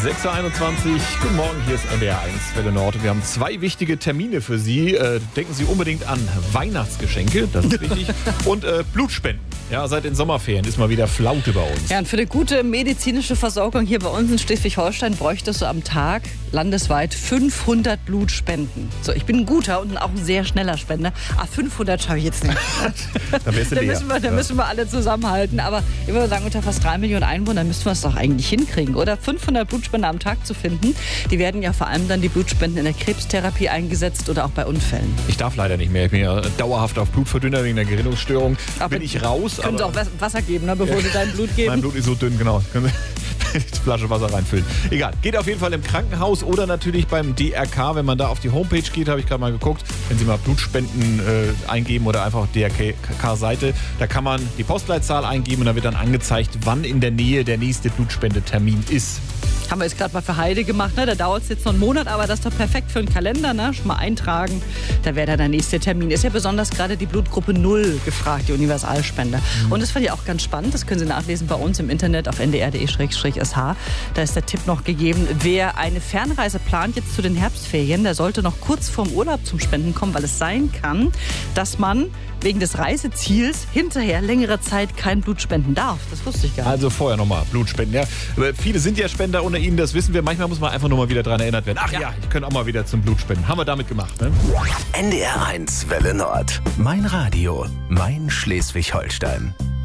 6.21 Uhr, guten Morgen, hier ist NDR 1 Welle Nord. Wir haben 2 wichtige Termine für Sie. Denken Sie unbedingt an Weihnachtsgeschenke, das ist wichtig, und Blutspenden. Ja, seit den Sommerferien ist mal wieder Flaute bei uns. Ja, und für eine gute medizinische Versorgung hier bei uns in Schleswig-Holstein bräuchtest du am Tag landesweit 500 Blutspenden. So, ich bin ein guter und auch ein sehr schneller Spender. 500 schaffe ich jetzt nicht. Da müssen wir alle zusammenhalten. Aber ich würde sagen, unter fast 3 Millionen Einwohnern müssten wir es doch eigentlich hinkriegen, oder? 500 Blutspender am Tag zu finden. Die werden ja vor allem dann die Blutspenden in der Krebstherapie eingesetzt oder auch bei Unfällen. Ich darf leider nicht mehr. Ich bin ja dauerhaft auf Blutverdünner wegen der Gerinnungsstörung. Aber bin ich raus. Können Sie auch Wasser geben, ne, bevor Sie dein Blut geben? Mein Blut ist so dünn, genau. Können Sie die Flasche Wasser reinfüllen. Egal. Geht auf jeden Fall im Krankenhaus oder natürlich beim DRK. Wenn man da auf die Homepage geht, habe ich gerade mal geguckt, wenn Sie mal Blutspenden eingeben oder einfach DRK-Seite, da kann man die Postleitzahl eingeben und da wird dann angezeigt, wann in der Nähe der nächste Blutspendetermin ist. Haben wir jetzt gerade mal für Heide gemacht, ne? Da dauert es jetzt noch einen Monat, aber das ist doch perfekt für einen Kalender, ne? Schon mal eintragen, da wäre dann der nächste Termin. Ist ja besonders gerade die Blutgruppe 0 gefragt, die Universalspender. Und das fand ich auch ganz spannend, das können Sie nachlesen bei uns im Internet auf ndr.de/sh. Da ist der Tipp noch gegeben, wer eine Fernreise plant jetzt zu den Herbstferien, der sollte noch kurz vorm Urlaub zum Spenden kommen, weil es sein kann, dass man wegen des Reiseziels hinterher längere Zeit kein Blut spenden darf. Das wusste ich gar nicht. Also vorher nochmal Blut spenden. Ja. Viele sind ja Spender unter Ihnen, das wissen wir. Manchmal muss man einfach nur mal wieder daran erinnert werden. Ach ja, ich könnte auch mal wieder zum Blut spenden. Haben wir damit gemacht, ne? NDR 1 Welle Nord. Mein Radio, mein Schleswig-Holstein.